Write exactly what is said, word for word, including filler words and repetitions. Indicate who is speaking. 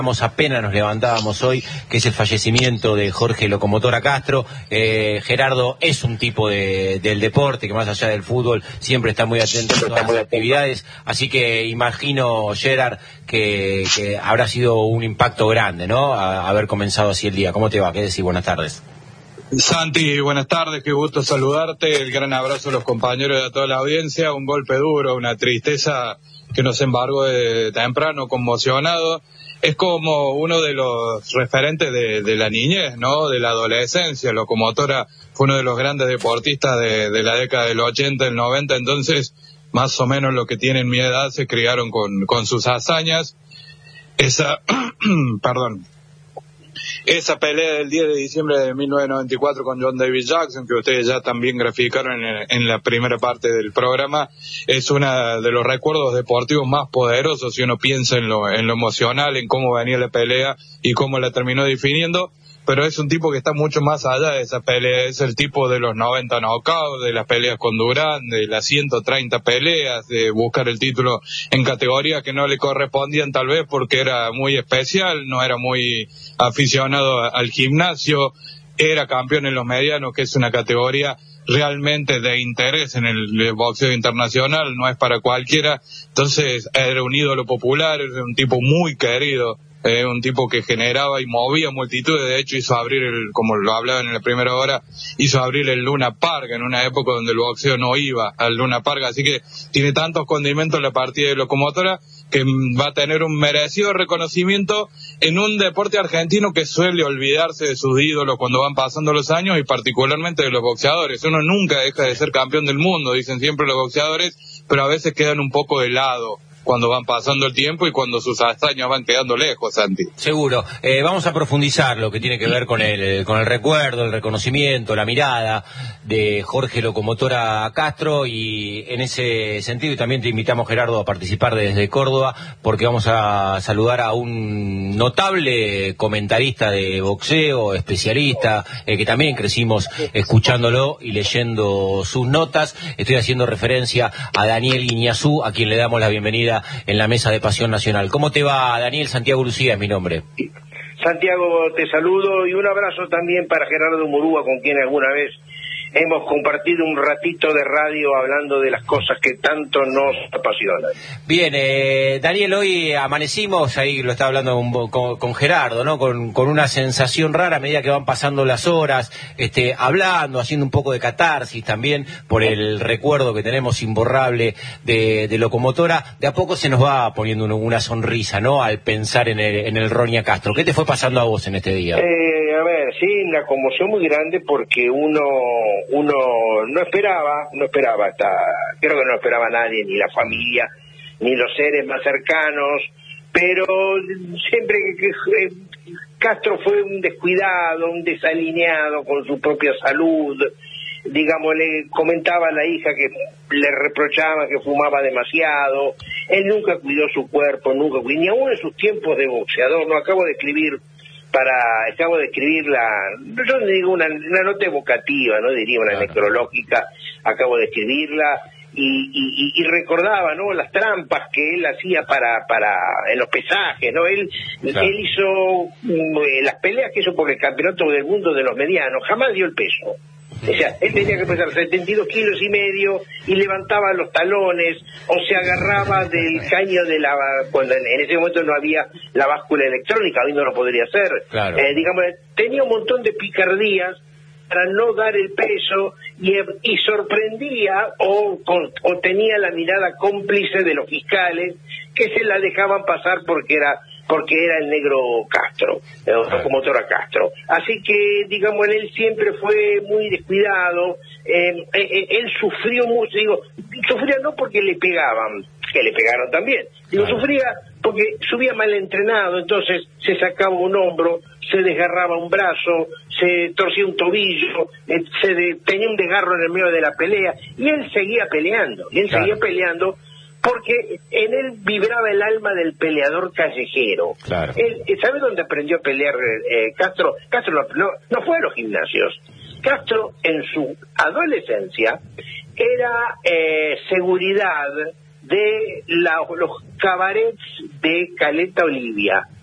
Speaker 1: Apenas nos levantábamos hoy, que es el fallecimiento de Jorge Locomotora Castro. eh, Gerardo es un tipo de, del deporte que más allá del fútbol siempre está muy atento a todas las actividades, así que imagino, Gerard, que, que habrá sido un impacto grande, ¿no? A, haber comenzado así el día. ¿Cómo te va? ¿Qué decís? Buenas tardes.
Speaker 2: Santi, buenas tardes, qué gusto saludarte, el gran abrazo a los compañeros y a toda la audiencia, un golpe duro, una tristeza que nos embargó de temprano, conmocionado. Es como uno de los referentes de, de la niñez, ¿no? De la adolescencia. Locomotora fue uno de los grandes deportistas de, de la década del ochenta, del noventa, entonces más o menos los que tienen mi edad se criaron con, con sus hazañas. Esa, perdón, esa pelea del diez de diciembre de mil novecientos noventa y cuatro con John David Jackson, que ustedes ya también graficaron en, en la primera parte del programa, es uno de los recuerdos deportivos más poderosos si uno piensa en lo, en lo emocional, en cómo venía la pelea y cómo la terminó definiendo. Pero es un tipo que está mucho más allá de esa pelea, es el tipo de los noventa knockouts, de las peleas con Durán, de las ciento treinta peleas, de buscar el título en categorías que no le correspondían tal vez porque era muy especial, no era muy aficionado al gimnasio, era campeón en los medianos, que es una categoría realmente de interés en el boxeo internacional, no es para cualquiera, entonces era un ídolo popular, era un tipo muy querido. Eh, un tipo que generaba y movía multitudes, de hecho hizo abrir, el, como lo hablaban en la primera hora, hizo abrir el Luna Park en una época donde el boxeo no iba al Luna Park, así que tiene tantos condimentos la partida de Locomotora que va a tener un merecido reconocimiento en un deporte argentino que suele olvidarse de sus ídolos cuando van pasando los años y particularmente de los boxeadores. Uno nunca deja de ser campeón del mundo, dicen siempre los boxeadores, pero a veces quedan un poco de lado cuando van pasando el tiempo y cuando sus hazañas van quedando lejos, Santi.
Speaker 1: Seguro. Eh, vamos a profundizar lo que tiene que ver con el, con el recuerdo, el reconocimiento, la mirada de Jorge Locomotora Castro, y en ese sentido y también te invitamos, Gerardo, a participar desde Córdoba, porque vamos a saludar a un notable comentarista de boxeo, especialista, eh, que también crecimos escuchándolo y leyendo sus notas. Estoy haciendo referencia a Daniel Iñazú, a quien le damos la bienvenida en la mesa de Pasión Nacional. ¿Cómo te va, Daniel? Santiago Lucía es mi nombre.
Speaker 3: Santiago, te saludo y un abrazo también para Gerardo Murúa, con quien alguna vez hemos compartido un ratito de radio hablando de las cosas que tanto nos apasionan.
Speaker 1: Bien, eh, Daniel, hoy amanecimos, ahí lo estaba hablando con, con, con Gerardo, ¿no? Con, con una sensación rara a medida que van pasando las horas, este, hablando, haciendo un poco de catarsis también por el recuerdo que tenemos imborrable de, de Locomotora. De a poco se nos va poniendo una, una sonrisa, ¿no? Al pensar en el, en el Roña Castro. ¿Qué te fue pasando a vos en este día?
Speaker 3: Eh, a ver, sí, una conmoción muy grande porque uno uno no esperaba, no esperaba hasta, creo que no esperaba nadie, ni la familia, ni los seres más cercanos, pero siempre que, que Castro fue un descuidado, un desalineado con su propia salud, digamos, le comentaba a la hija que le reprochaba que fumaba demasiado, él nunca cuidó su cuerpo, nunca cuidó, ni aún en sus tiempos de boxeador, no acabo de escribir para, acabo de escribir la, yo no digo una, una nota evocativa, no diría una claro. necrológica, acabo de escribirla y, y, y recordaba, ¿no? Las trampas que él hacía para, para, en los pesajes, ¿no? Él, claro. él hizo, eh, las peleas que hizo por el campeonato del mundo de los medianos, jamás dio el peso. O sea, él tenía que pesar setenta y dos kilos y medio y levantaba los talones o se agarraba del caño de la... cuando en, en ese momento no había la báscula electrónica, hoy no lo podría hacer.
Speaker 1: Claro.
Speaker 3: Eh, digamos, tenía un montón de picardías para no dar el peso y, y sorprendía o, o tenía la mirada cómplice de los fiscales que se la dejaban pasar porque era... porque era el negro Castro, el Locomotora Castro. Así que, digamos, él siempre fue muy descuidado, eh, eh, él sufrió mucho, digo, sufría no porque le pegaban, que le pegaron también, digo, claro. sufría porque subía mal entrenado, entonces se sacaba un hombro, se desgarraba un brazo, se torcía un tobillo, eh, se de, tenía un desgarro en el medio de la pelea, y él seguía peleando, y él claro. seguía peleando, porque en él vibraba el alma del peleador callejero.
Speaker 1: Claro.
Speaker 3: Él, ¿sabe dónde aprendió a pelear eh, Castro? Castro no, no, no fue a los gimnasios. Castro, en su adolescencia, era eh, seguridad de la, los cabarets de Caleta Olivia.